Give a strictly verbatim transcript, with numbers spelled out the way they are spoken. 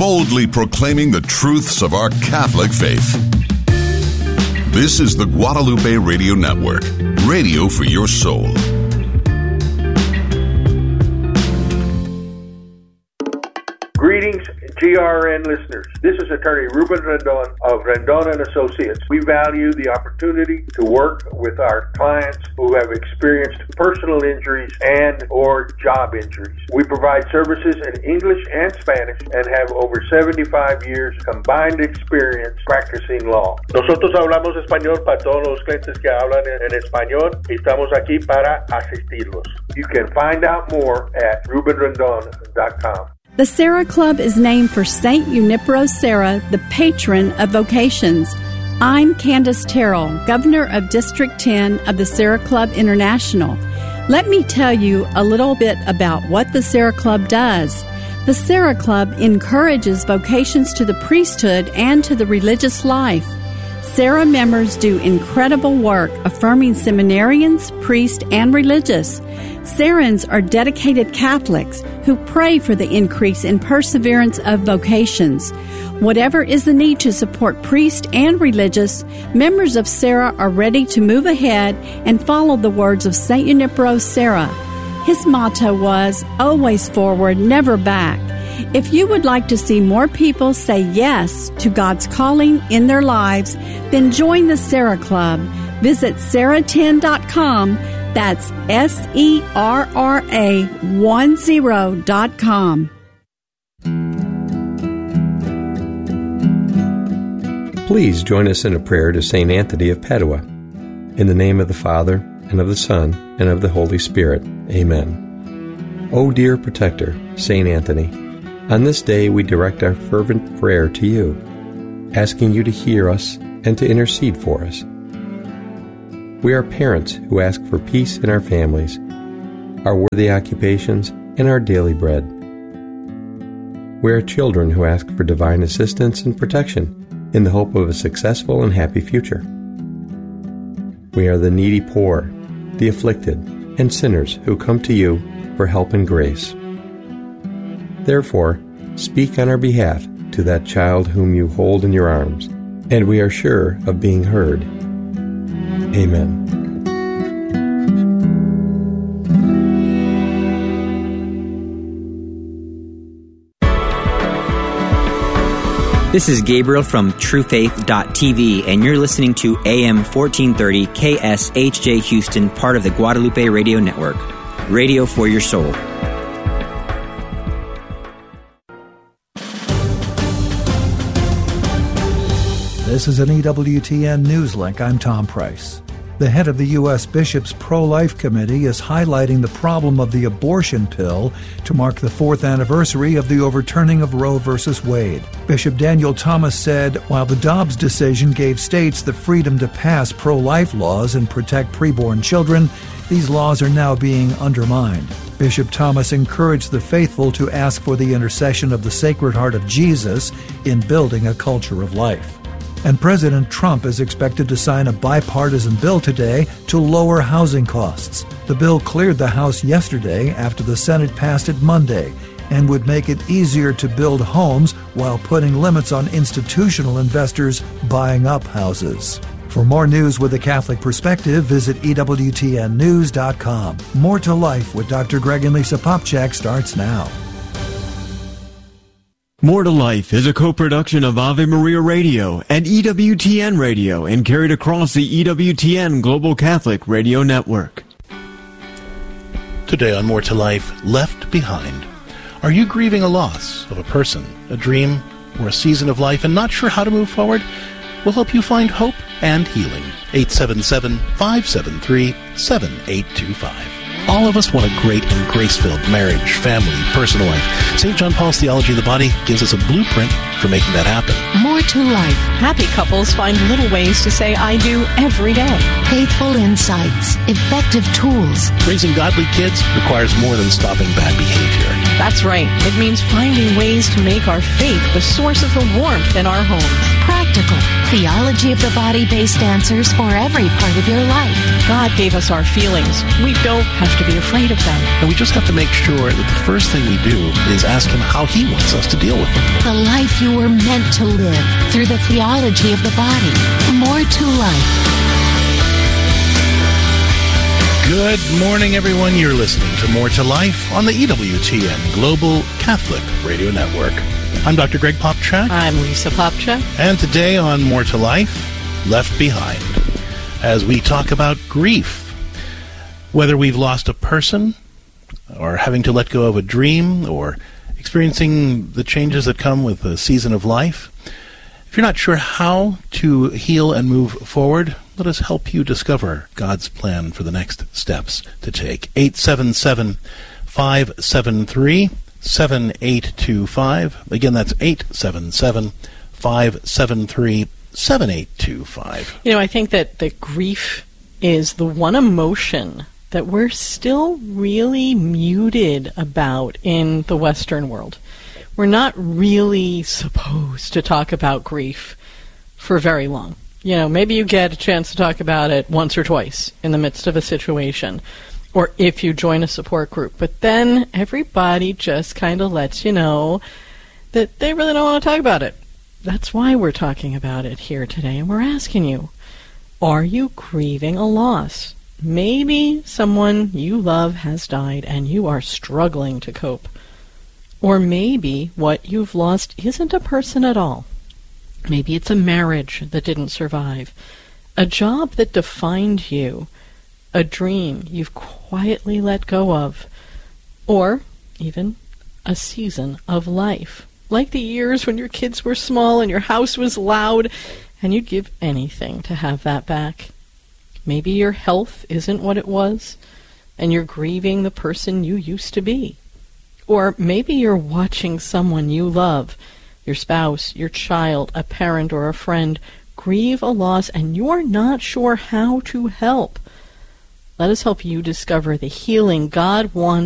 boldly proclaiming the truths of our Catholic faith. This is the Guadalupe Radio Network, radio for your soul. Greetings, G R N listeners. This is Attorney Ruben Rendon of Rendon and Associates. We value the opportunity to work with our clients who have experienced personal injuries and or job injuries. We provide services in English and Spanish and have over seventy-five years combined experience practicing law. Nosotros hablamos español para todos los clientes que hablan en español y estamos aquí para asistirlos. You can find out more at ruben rendon dot com. The Serra Club is named for Saint Junipero Serra, the patron of vocations. I'm Candace Terrell, Governor of District ten of the Serra Club International. Let me tell you a little bit about what the Serra Club does. The Serra Club encourages vocations to the priesthood and to the religious life. Serra members do incredible work affirming seminarians, priests, and religious. Serrans are dedicated Catholics who pray for the increase in perseverance of vocations. Whatever is the need to support priests and religious, members of Serra are ready to move ahead and follow the words of Saint Junipero Serra. His motto was, always forward, never back. If you would like to see more people say yes to God's calling in their lives, then join the Serra Club. Visit serra ten dot com. That's S E R R A ten dot com. Please join us in a prayer to Saint Anthony of Padua. In the name of the Father, and of the Son, and of the Holy Spirit. Amen. O dear protector, Saint Anthony, on this day we direct our fervent prayer to you, asking you to hear us and to intercede for us. We are parents who ask for peace in our families, our worthy occupations, and our daily bread. We are children who ask for divine assistance and protection in the hope of a successful and happy future. We are the needy poor, the afflicted, and sinners who come to you for help and grace. Therefore, speak on our behalf to that child whom you hold in your arms, and we are sure of being heard. Amen. This is Gabriel from true faith dot t v, and you're listening to A M fourteen thirty K S H J Houston, part of the Guadalupe Radio Network. Radio for your soul. This is an E W T N News Link. I'm Tom Price. The head of the U S Bishops' Pro-Life Committee is highlighting the problem of the abortion pill to mark the fourth anniversary of the overturning of Roe v. Wade. Bishop Daniel Thomas said, while the Dobbs decision gave states the freedom to pass pro-life laws and protect preborn children, these laws are now being undermined. Bishop Thomas encouraged the faithful to ask for the intercession of the Sacred Heart of Jesus in building a culture of life. And President Trump is expected to sign a bipartisan bill today to lower housing costs. The bill cleared the House yesterday after the Senate passed it Monday and would make it easier to build homes while putting limits on institutional investors buying up houses. For more news with a Catholic perspective, visit E W T N news dot com. More to Life with Doctor Greg and Lisa Popchak starts now. More to Life is a co-production of Ave Maria Radio and E W T N Radio and carried across the E W T N Global Catholic Radio Network. Today on More to Life, Left Behind. Are you grieving a loss of a person, a dream, or a season of life and not sure how to move forward? We'll help you find hope and healing. eight seven seven, five seven three, seven eight two five. All of us want a great and grace-filled marriage, family, personal life. Saint John Paul's Theology of the Body gives us a blueprint for making that happen. More to Life. Happy couples find little ways to say I do every day. Faithful insights, effective tools. Raising godly kids requires more than stopping bad behavior. That's right. It means finding ways to make our faith the source of the warmth in our homes. Practical, theology of the body-based answers for every part of your life. God gave us our feelings. We don't have to be afraid of them. And we just have to make sure that the first thing we do is ask Him how He wants us to deal with them. The life you were meant to live through the theology of the body. More to life. Good morning, everyone. You're listening to More to Life on the E W T N Global Catholic Radio Network. I'm Doctor Greg Popchak. I'm Lisa Popchak. And today on More to Life, Left Behind, as we talk about grief. Whether we've lost a person, or having to let go of a dream, or experiencing the changes that come with the season of life. If you're not sure how to heal and move forward, let us help you discover God's plan for the next steps to take. eight seven seven, five seven three, seven eight two five. Again, that's eight seven seven, five seven three, seven eight two five. You know, I think that, that grief is the one emotion that we're still really muted about in the Western world. We're not really supposed to talk about grief for very long. You know, maybe you get a chance to talk about it once or twice in the midst of a situation, or if you join a support group. But then everybody just kind of lets you know that they really don't want to talk about it. That's why we're talking about it here today, and we're asking you, are you grieving a loss? Maybe someone you love has died and you are struggling to cope. Or maybe what you've lost isn't a person at all. Maybe it's a marriage that didn't survive, a job that defined you, a dream you've quietly let go of, or even a season of life, like the years when your kids were small and your house was loud, and you'd give anything to have that back. Maybe your health isn't what it was, and you're grieving the person you used to be. Or maybe you're watching someone you love, your spouse, your child, a parent, or a friend, grieve a loss, and you're not sure how to help. Let us help you discover the healing God wants